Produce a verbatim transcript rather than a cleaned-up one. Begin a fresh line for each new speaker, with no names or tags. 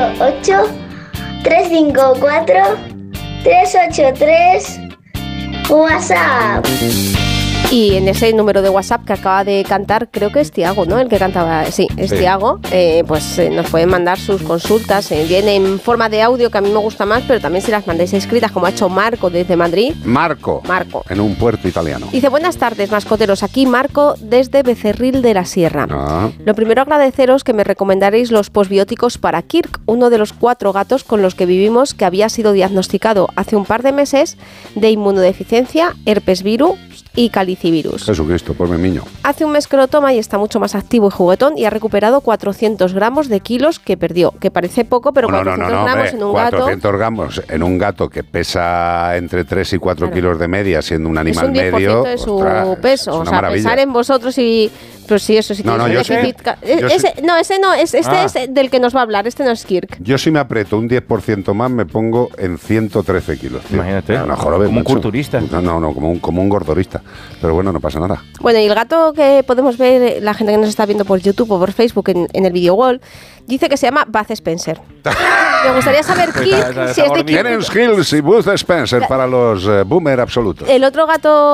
ocho, tres cinco cuatro, tres ocho tres. WhatsApp.
Y en ese número de WhatsApp que acaba de cantar, creo que es Tiago, ¿no? El que cantaba, sí, es sí. Tiago, eh, pues eh, nos pueden mandar sus consultas, eh, bien en forma de audio, que a mí me gusta más, pero también si las mandáis escritas, como ha hecho Marco desde Madrid.
Marco.
Marco.
En un puerto italiano.
Dice, buenas tardes, mascoteros, aquí Marco desde Becerril de la Sierra. Ah. Lo primero, agradeceros que me recomendaréis los posbióticos para Kirk, uno de los cuatro gatos con los que vivimos, que había sido diagnosticado hace un par de meses de inmunodeficiencia, herpes virus y calicivirus.
Jesucristo, por mi niño.
Hace un mes que lo toma y está mucho más activo y juguetón y ha recuperado cuatrocientos gramos de kilos que perdió, que parece poco, pero
no,
cuatrocientos
no, no,
gramos
hombre,
en un
cuatrocientos
gato...
gramos en un gato que pesa entre tres y cuatro claro. kilos de media, siendo un animal medio...
Es un diez por ciento de su
ostras,
peso, o sea, maravilla. Pensar en vosotros y... Pues sí, eso sí
no,
tiene
no,
un déficit...
Sé,
ese,
sé.
No, ese no, es, este ah. es del que nos va a hablar, este no es Kirk.
Yo si me aprieto un diez por ciento más me pongo en ciento trece kilos. Tío.
Imagínate,
no, jorobe,
como
mucho.
un culturista.
No, no, no, como un, como un gordorista. Pero bueno, no pasa nada.
Bueno, y el gato que podemos ver, la gente que nos está viendo por YouTube o por Facebook en, en el video wall, dice que se llama Bud Spencer. Me gustaría saber Kirk, si es de Kirk.
Tienen skills y Bud Spencer para los uh, boomer absolutos.
El otro gato